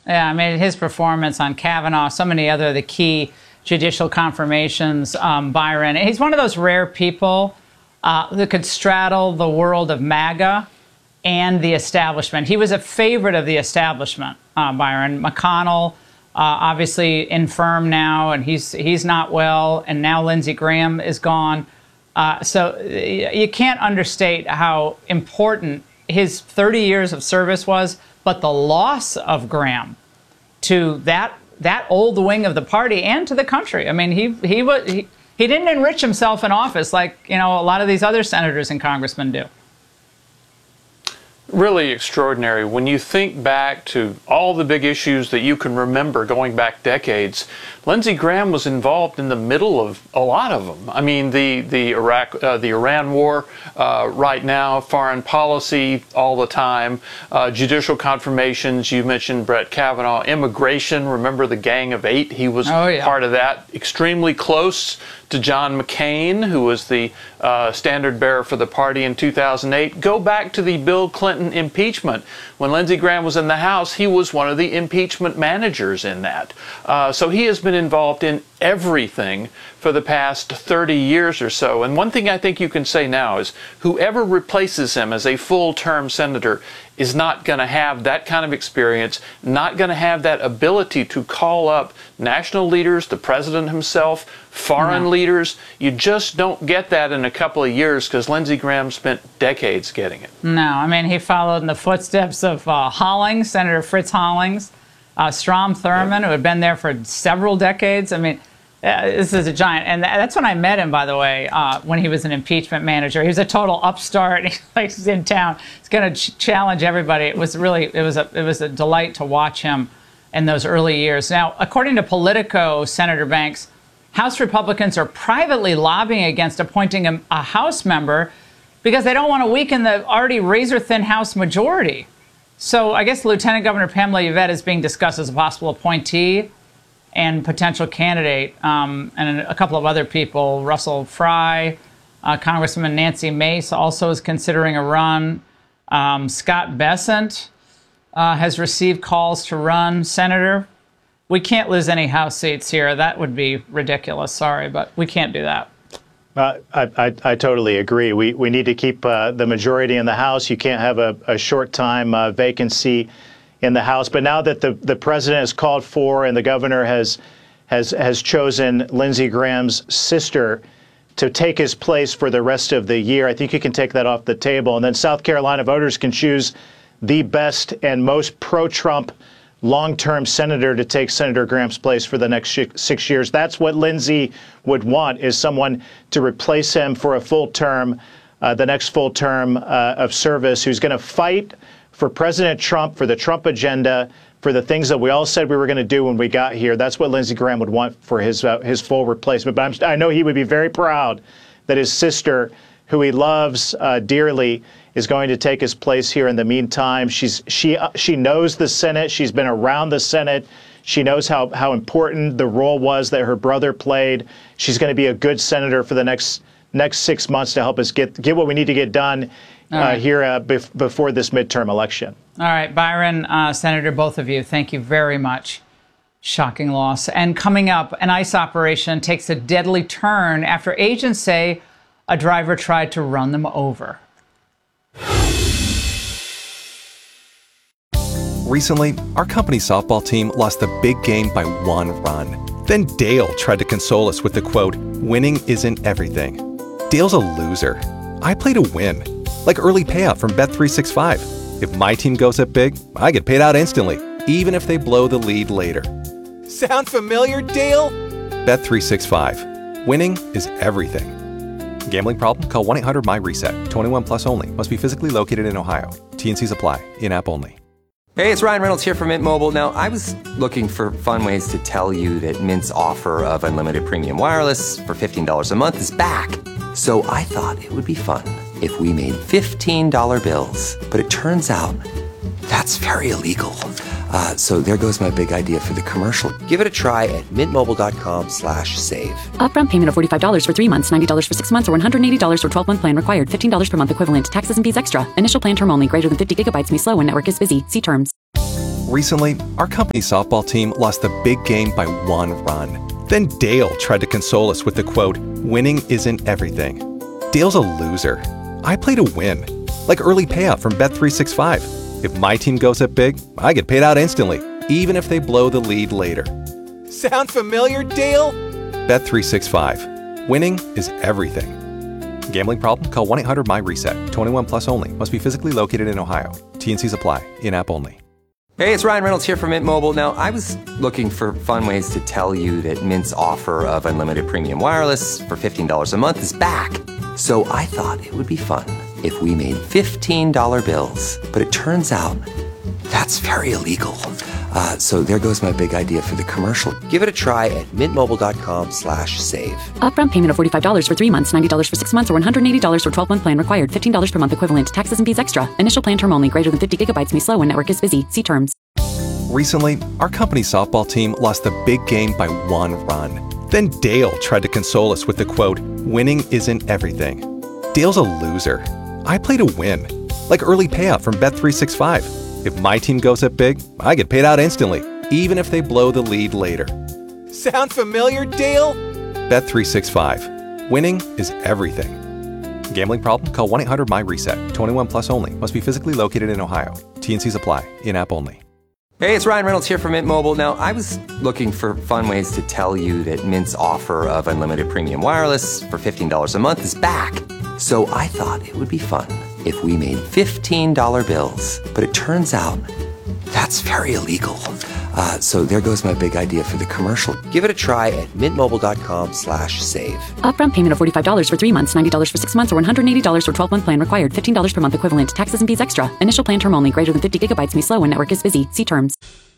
Yeah, I mean, his performance on Kavanaugh, so many other the key judicial confirmations, Byron. He's one of those rare people that could straddle the world of MAGA and the establishment. He was a favorite of the establishment, Byron. McConnell, obviously infirm now, and he's not well, and now Lindsey Graham is gone. So you can't understate how important his 30 years of service was, but the loss of Graham to that old wing of the party and to the country. I mean, he didn't enrich himself in office like, a lot of these other senators and congressmen do. Really extraordinary. When you think back to all the big issues that you can remember going back decades, Lindsey Graham was involved in the middle of a lot of them. I mean, the Iran war right now, foreign policy all the time, judicial confirmations. You mentioned Brett Kavanaugh, immigration. Remember the Gang of Eight? He was part of that. Extremely close to John McCain, who was the standard bearer for the party in 2008. Go back to the Bill Clinton impeachment. When Lindsey Graham was in the House, he was one of the impeachment managers in that. So he has been involved in everything for the past 30 years or so. And one thing I think you can say now is whoever replaces him as a full-term senator is not going to have that kind of experience, not going to have that ability to call up national leaders, the president himself, foreign leaders. You just don't get that in a couple of years because Lindsey Graham spent decades getting it. No, I mean, he followed in the footsteps of Hollings, Senator Fritz Hollings, Strom Thurmond, who had been there for several decades. I mean, this is a giant. And that's when I met him, by the way, when he was an impeachment manager. He was a total upstart. He's in town. He's going to challenge everybody. It was a delight to watch him in those early years. Now, according to Politico, Senator Banks, House Republicans are privately lobbying against appointing a House member because they don't want to weaken the already razor-thin House majority. So I guess Lieutenant Governor Pamela Yvette is being discussed as a possible appointee and potential candidate, and a couple of other people, Russell Fry, Congresswoman Nancy Mace also is considering a run. Scott Bessent has received calls to run. Senator, we can't lose any House seats here. That would be ridiculous. Sorry, but we can't do that. I totally agree. We need to keep the majority in the House. You can't have a short time vacancy in the House. But now that the president has called for and the governor has chosen Lindsey Graham's sister to take his place for the rest of the year, I think you can take that off the table. And then South Carolina voters can choose the best and most pro-Trump long-term senator to take Senator Graham's place for the next 6 years. That's what Lindsey would want, is someone to replace him for a full term, the next full term of service, who's going to fight for President Trump, for the Trump agenda, for the things that we all said we were going to do when we got here. That's what Lindsey Graham would want for his full replacement. But I know he would be very proud that his sister, who he loves dearly, is going to take his place here in the meantime. She knows the Senate. She's been around the Senate. She knows how important the role was that her brother played. She's going to be a good senator for the next 6 months to help us get what we need to get done here before this midterm election. All right, Byron, Senator, both of you, thank you very much. Shocking loss. And coming up, an ICE operation takes a deadly turn after agents say a driver tried to run them over. Recently, our company's softball team lost the big game by 1 run. Then Dale tried to console us with the quote, "Winning isn't everything." Dale's a loser. I play to win, like early payout from Bet365. If my team goes up big, I get paid out instantly, even if they blow the lead later. Sound familiar, Dale? Bet365. Winning is everything. Gambling problem? Call 1-800-MY-RESET. 21 plus only. Must be physically located in Ohio. T&Cs apply. In-app only. Hey, it's Ryan Reynolds here from Mint Mobile. Now, I was looking for fun ways to tell you that Mint's offer of unlimited premium wireless for $15 a month is back. So I thought it would be fun if we made $15 bills. But it turns out that's very illegal. So there goes my big idea for the commercial. Give it a try at mintmobile.com/save. Upfront payment of $45 for 3 months, $90 for 6 months, or $180 for 12-month plan required. $15 per month equivalent. Taxes and fees extra. Initial plan term only. Greater than 50 gigabytes may slow when network is busy. See terms. Recently, our company softball team lost the big game by 1 run. Then Dale tried to console us with the quote, "Winning isn't everything." Dale's a loser. I play to win, like early payout from Bet365. If my team goes up big, I get paid out instantly, even if they blow the lead later. Sound familiar, Dale? Bet365. Winning is everything. Gambling problem? Call 1-800-MY-RESET. 21 plus only. Must be physically located in Ohio. T&Cs apply. In-app only. Hey, it's Ryan Reynolds here from Mint Mobile. Now, I was looking for fun ways to tell you that Mint's offer of unlimited premium wireless for $15 a month is back. So I thought it would be fun if we made $15 bills. But it turns out that's very illegal. So there goes my big idea for the commercial. Give it a try at mintmobile.com/save. Upfront payment of $45 for 3 months, $90 for 6 months, or $180 for 12-month plan required. $15 per month equivalent. Taxes and fees extra. Initial plan term only. Greater than 50 gigabytes may slow when network is busy. See terms. Recently, our company softball team lost the big game by 1 run. Then Dale tried to console us with the quote, "Winning isn't everything." Dale's a loser. I play to win, like early payout from Bet365. If my team goes up big, I get paid out instantly, even if they blow the lead later. Sound familiar, Dale? Bet365. Winning is everything. Gambling problem? Call 1-800-MY-RESET. 21 plus only. Must be physically located in Ohio. T&Cs apply. In-app only. Hey, it's Ryan Reynolds here from Mint Mobile. Now, I was looking for fun ways to tell you that Mint's offer of unlimited premium wireless for $15 a month is back. So I thought it would be fun if we made $15 bills. But it turns out that's very illegal. So there goes my big idea for the commercial. Give it a try at mintmobile.com/save. Upfront payment of $45 for 3 months, $90 for 6 months, or $180 for 12-month plan required. $15 per month equivalent. Taxes and fees extra. Initial plan term only. Greater than 50 gigabytes may slow when network is busy. See terms.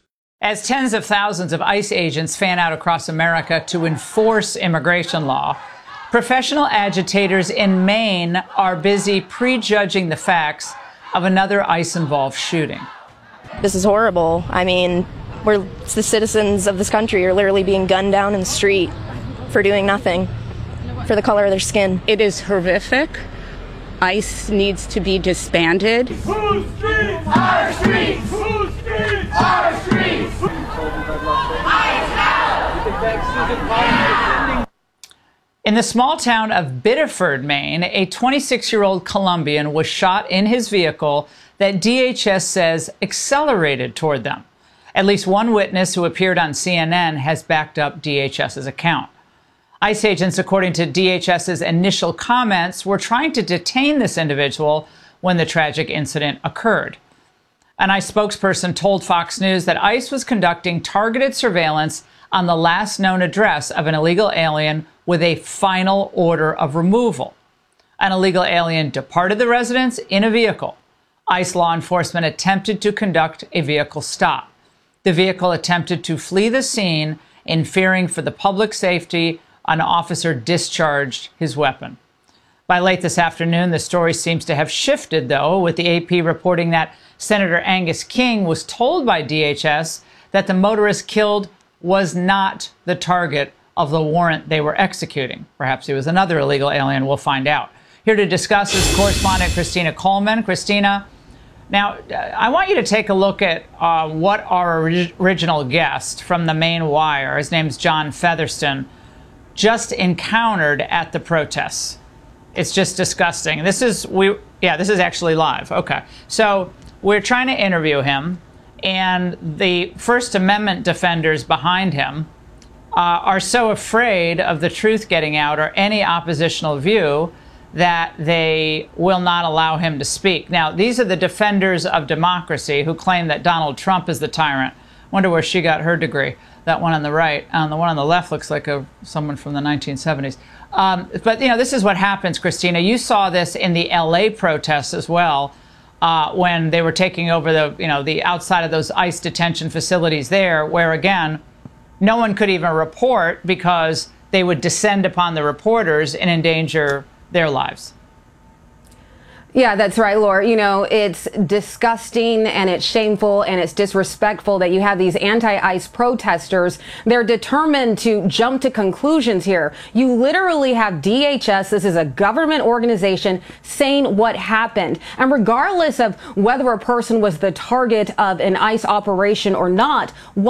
As tens of thousands of ICE agents fan out across America to enforce immigration law, professional agitators in Maine are busy prejudging the facts of another ICE-involved shooting. This is horrible. I mean, the citizens of this country are literally being gunned down in the street for doing nothing, for the color of their skin. It is horrific. ICE needs to be disbanded. Whose streets? Our streets! Whose streets? Our streets! ICE now! In the small town of Biddeford, Maine, a 26-year-old Colombian was shot in his vehicle that DHS says accelerated toward them. At least one witness who appeared on CNN has backed up DHS's account. ICE agents, according to DHS's initial comments, were trying to detain this individual when the tragic incident occurred. An ICE spokesperson told Fox News that ICE was conducting targeted surveillance on the last known address of an illegal alien with a final order of removal. An illegal alien departed the residence in a vehicle. ICE law enforcement attempted to conduct a vehicle stop. The vehicle attempted to flee the scene, and fearing for the public safety, an officer discharged his weapon. By late this afternoon, the story seems to have shifted, though, with the AP reporting that Senator Angus King was told by DHS that the motorist killed was not the target of the warrant they were executing. Perhaps he was another illegal alien. We'll find out. Here to discuss is correspondent Christina Coleman. Christina, now I want you to take a look at what our original guest from the Maine Wire, his name's John Featherston, just encountered at the protests. It's just disgusting. This is actually live. Okay. So we're trying to interview him, and the First Amendment defenders behind him are so afraid of the truth getting out or any oppositional view that they will not allow him to speak. Now, these are the defenders of democracy who claim that Donald Trump is the tyrant. Wonder where she got her degree. That one on the right. The one on the left looks like someone from the 1970s. But, this is what happens, Christina. You saw this in the L.A. protests as well, when they were taking over the outside of those ICE detention facilities there, where, again, no one could even report because they would descend upon the reporters and endanger their lives. Yeah, that's right, Laura. You know, it's disgusting and it's shameful and it's disrespectful that you have these anti-ICE protesters. They're determined to jump to conclusions here. You literally have DHS, this is a government organization, saying what happened. And regardless of whether a person was the target of an ICE operation or not,